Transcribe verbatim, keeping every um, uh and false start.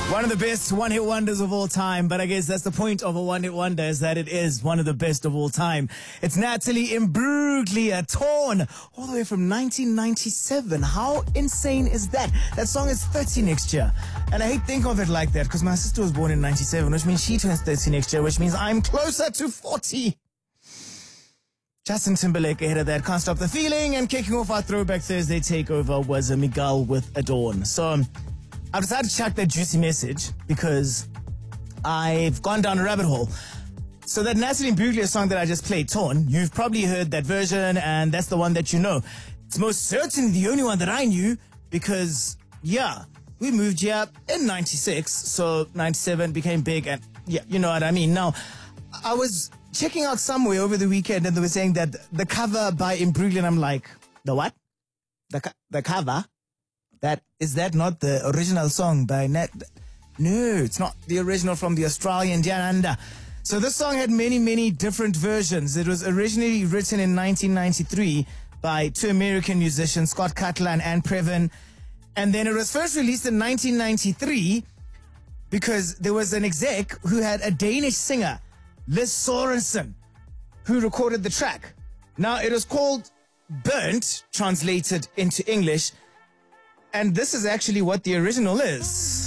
One of the best one-hit wonders of all time, but I guess that's the point of a one-hit wonder, is that it is one of the best of all time. It's Natalie Imbruglia, Torn, all the way from nineteen ninety-seven. How insane is that? That song is thirty next year. And I hate thinking of it like that, because my sister was born in ninety-seven, which means she turns thirty next year, which means I'm closer to forty. Justin Timberlake ahead of that, Can't Stop the Feeling, and kicking off our Throwback Thursday takeover was a Miguel with Adorn. So um, I've decided to chuck that juicy message because I've gone down a rabbit hole. So that Natalie Imbruglia song that I just played, Torn, you've probably heard that version, and that's the one that you know. It's most certainly the only one that I knew because, yeah, we moved here in ninety-six, so ninety-seven became big, and yeah, you know what I mean. Now, I was checking out somewhere over the weekend, and they were saying that the cover by Imbruglia, and I'm like, the what? The co- the cover? That is that not the original song by Nat? No, it's not the original from the Australian Down Under. So this song had many, many different versions. It was originally written in nineteen ninety-three by two American musicians, Scott Cutler and Ann Previn. And then it was first released in nineteen ninety-three because there was an exec who had a Danish singer, Liz Sorensen, who recorded the track. Now, it was called Burnt, translated into English, and this is actually what the original is.